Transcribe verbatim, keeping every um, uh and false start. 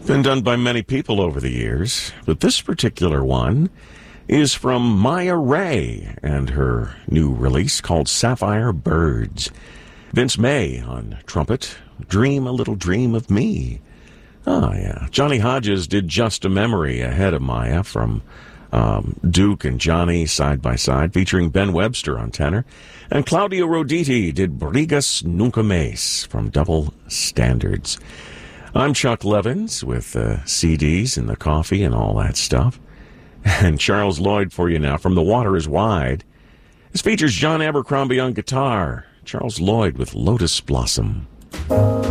Been done by many people over the years, but this particular one is from Maya Ray and her new release called Sapphire Birds. Vince May on trumpet, Dream a Little Dream of Me. Oh, yeah. Johnny Hodges did Just a Memory ahead of Maya from um, Duke and Johnny side by side, featuring Ben Webster on tenor. And Claudio Roditi did Brigas Nunca Más from Double Standards. I'm Chuck Levins with uh, C Ds and the coffee and all that stuff. And Charles Lloyd for you now from The Water is Wide. This features John Abercrombie on guitar. Charles Lloyd with Lotus Blossom.